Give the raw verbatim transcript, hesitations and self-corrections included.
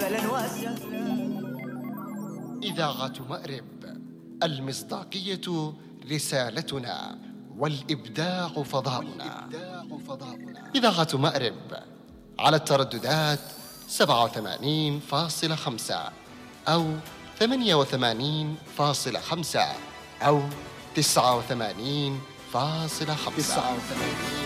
أهلا وسهلا. إذاعة مأرب، المصداقية رسالتنا والإبداع فضاؤنا. إذاعة مأرب على الترددات سبعة وثمانين فاصلة خمسة أو ثمانية وثمانين فاصلة خمسة أو تسعة وثمانين فاصلة خمسة.